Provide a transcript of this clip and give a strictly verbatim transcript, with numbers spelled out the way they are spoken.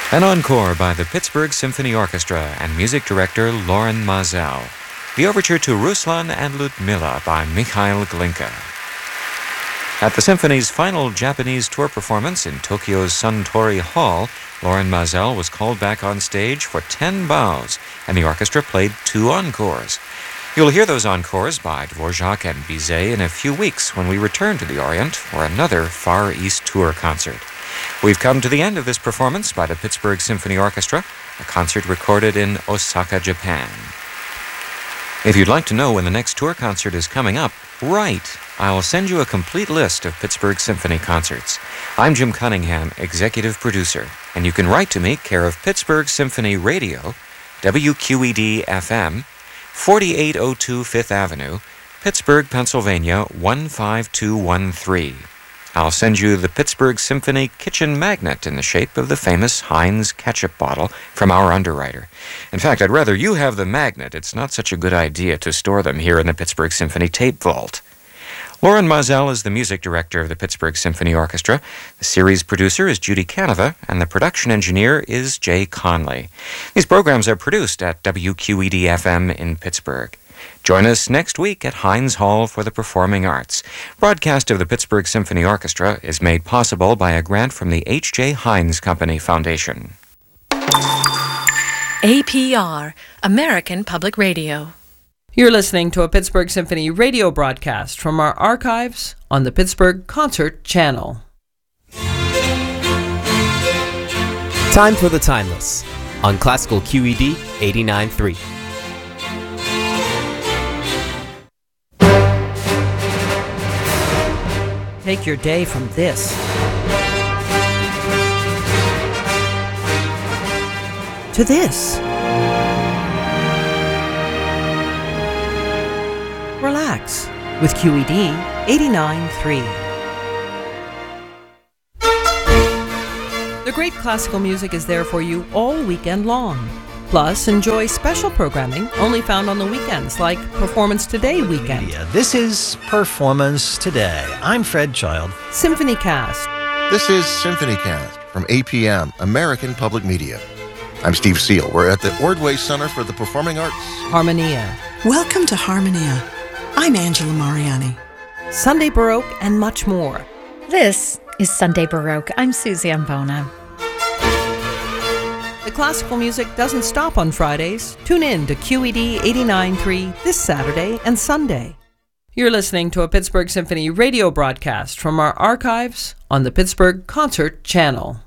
An encore by the Pittsburgh Symphony Orchestra and music director Loren Maazel. The overture to Ruslan and Ludmilla by Mikhail Glinka. At the symphony's final Japanese tour performance in Tokyo's Suntory Hall, Loren Maazel was called back on stage for ten bows, and the orchestra played two encores. You'll hear those encores by Dvorak and Bizet in a few weeks when we return to the Orient for another Far East tour concert. We've come to the end of this performance by the Pittsburgh Symphony Orchestra, a concert recorded in Osaka, Japan. If you'd like to know when the next tour concert is coming up, write. I'll send you a complete list of Pittsburgh Symphony concerts. I'm Jim Cunningham, executive producer, and you can write to me, care of Pittsburgh Symphony Radio, W Q E D F M, forty-eight oh two Fifth Avenue, Pittsburgh, Pennsylvania, one five two one three. I'll send you the Pittsburgh Symphony kitchen magnet in the shape of the famous Heinz ketchup bottle from our underwriter. In fact, I'd rather you have the magnet. It's not such a good idea to store them here in the Pittsburgh Symphony tape vault. Loren Maazel is the music director of the Pittsburgh Symphony Orchestra. The series producer is Judy Canova, and the production engineer is Jay Conley. These programs are produced at W Q E D F M in Pittsburgh. Join us next week at Heinz Hall for the Performing Arts. Broadcast of the Pittsburgh Symphony Orchestra is made possible by a grant from the H J. Heinz Company Foundation. A P R, American Public Radio. You're listening to a Pittsburgh Symphony radio broadcast from our archives on the Pittsburgh Concert Channel. Time for the Timeless on Classical Q E D eighty-nine point three. Take your day from this. To this. Relax with Q E D eighty-nine point three. The great classical music is there for you all weekend long. Plus, enjoy special programming only found on the weekends, like Performance Today weekend. Media. This is Performance Today. I'm Fred Child. Symphony Cast. This is Symphony Cast from A P M, American Public Media. I'm Steve Seal. We're at the Ordway Center for the Performing Arts. Harmonia. Welcome to Harmonia. I'm Angela Mariani. Sunday Baroque and much more. This is Sunday Baroque. I'm Susie Ambona. The classical music doesn't stop on Fridays. Tune in to Q E D eighty-nine point three this Saturday and Sunday. You're listening to a Pittsburgh Symphony radio broadcast from our archives on the Pittsburgh Concert Channel.